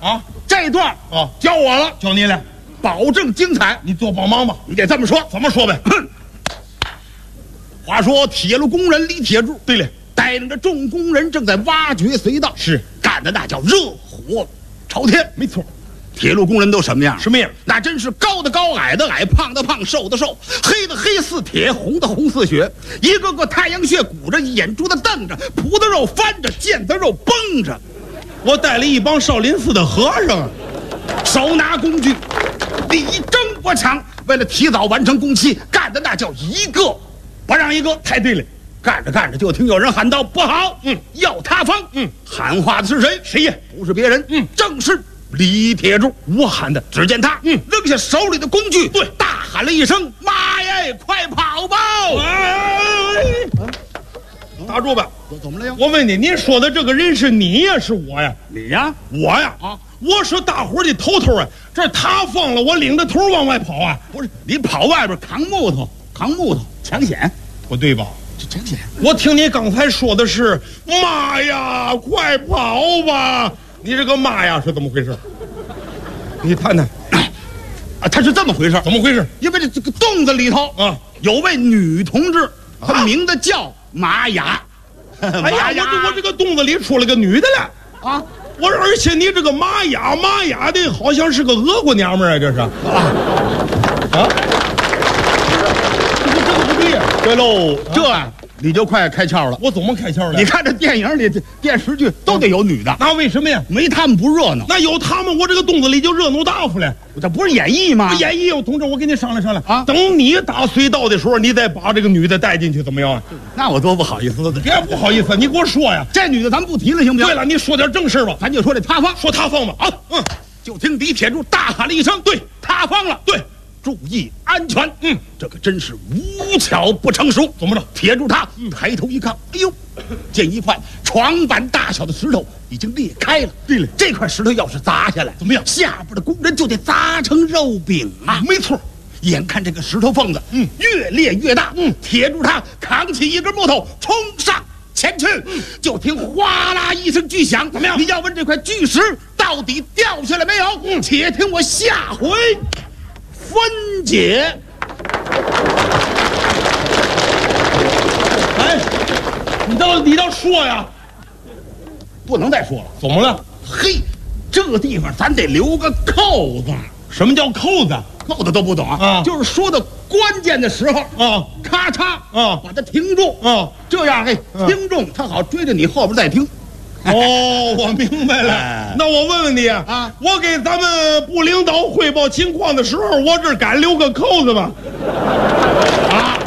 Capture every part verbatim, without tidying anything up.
啊， 这段啊教我了， 教你了， 保证精彩。 你多帮忙吧。 你得这么说， 怎么说呗？ 话说铁路工人李铁柱， 对了， 带领着众工人正在挖掘隧道， 是干的那叫热火朝天。 没错。 铁路工人都什么样？ 什么样？ 那真是高的高，矮的矮，胖的胖，瘦的瘦，黑的黑似铁，红的红似血，一个个太阳穴鼓着，眼珠子瞪着，葡萄肉翻着，腱子肉绷着。 我带了一帮少林寺的和尚， 手拿工具，力争我抢，为了提早完成工期，干的那叫一个不让一个。 太对了。 干着干着，就听有人喊道：“不好！ 嗯， 要塌方！” 嗯， 喊话的是谁？ 谁呀？ 不是别人， 嗯， 正是李铁柱。 我喊的。 只见他， 嗯， 扔下手里的工具， 对， 大喊了一声：“妈呀，快跑吧！” 哎，打住吧！ 怎么了呀？ 我问你，你说的这个人是你呀，是我呀？ 你呀， 我呀， 啊， 我是大伙的头头啊！这塌方了，我领着头往外跑啊！ 不是你跑外边扛木头，扛木头抢险， 不对吧？ 这抢险。 我听你刚才说的是“妈呀，快跑吧”，你这个“妈呀”是怎么回事？你谈谈啊，他是这么回事， 怎么回事？ 因为这这个洞子里头啊， 有位女同志，她名字叫玛雅。 哎呀，我这我这个洞子里出了个女的了啊！ 我说，而且你这个玛雅玛雅的，好像是个俄国娘们儿啊，这是啊啊！这个这个不对呀！ 对喽，这你就快开窍了。 我怎么开窍了？ 你看这电影里、电视剧都得有女的， 那为什么呀？ 没他们不热闹。 那有他们，我这个洞子里就热闹大发了。 这不是演绎吗？ 演绎有同志，我跟你商量商量啊。 等你打隧道的时候，你再把这个女的带进去，怎么样啊？ 那我多不好意思的。 别不好意思，你给我说呀。 这女的咱不提了，行不行？ 对了，你说点正事吧。 咱就说这塌方， 说塌方吧。啊，嗯， 就听李铁柱大喊了一声：“对，塌方了！” 对。 注意安全。 嗯， 这可真是无巧不成熟。 怎么着？ 铁柱他抬头一看，哎呦，见一块床板大小的石头已经裂开了。 对了， 这块石头要是砸下来， 怎么样？ 下边的工人就得砸成肉饼啊！ 没错。 眼看这个石头缝子，嗯，越裂越大。嗯，铁柱他扛起一根木头冲上前去。嗯，就听哗啦一声巨响。怎么样？你要问这块巨石到底掉下来没有？嗯，且听我下回分解。 哎，你倒你倒说呀！ 不能再说了。 怎么了？ 嘿，这个地方咱得留个扣子。 什么叫扣子？ 扣子都不懂啊？ 啊， 就是说到关键的时候啊， 咔嚓啊， 把它停住啊， 这样嘿，听众他好追着你后边再听。 哦，我明白了。哎、那我问问你啊，我给咱们部领导汇报情况的时候，我这敢留个扣子吗？啊，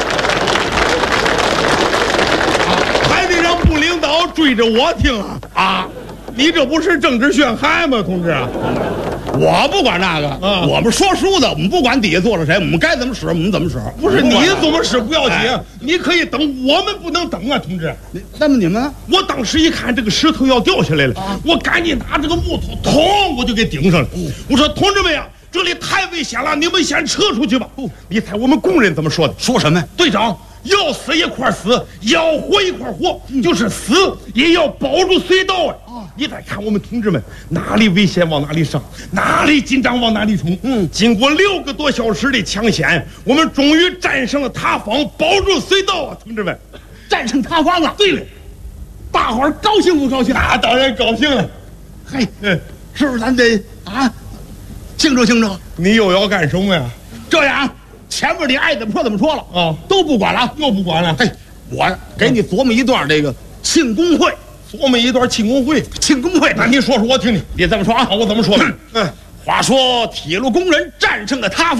还得让部领导追着我听啊！啊，你这不是政治陷害吗，同志？ 我不管那个，啊、我们说书的，我们不管底下坐着谁，我们该怎么使我们怎么使。 不是你怎么使不要紧，哎、你可以等，我们不能等啊，同志。 那么你们呢？ 我当时一看这个石头要掉下来了，啊、我赶紧拿这个木头，咚，我就给顶上了。嗯、我说同志们呀，这里太危险了，你们先撤出去吧。哦、你猜我们工人怎么说的？ 说什么呀？ 队长。要死一块死，要活一块活，嗯、就是死也要保住隧道啊！哦、你再看我们同志们，哪里危险往哪里上，哪里紧张往哪里冲。嗯，经过六个多小时的抢险，我们终于战胜了塌方，保住隧道啊！同志们， 战胜塌方了。 对了， 大伙儿高兴不高兴？ 那当然高兴了。 嘿，嗯，是不是咱得啊庆祝庆祝？ 你又要干什么呀？ 这样。前面你爱怎么说怎么说了啊， 都不管了， 又不管了。 嘿，我给你琢磨一段这个庆功会， 琢磨一段庆功会， 庆功会。 那你说说我听听。 你这么说啊， 我怎么说的？嗯， 话说铁路工人战胜了塌方。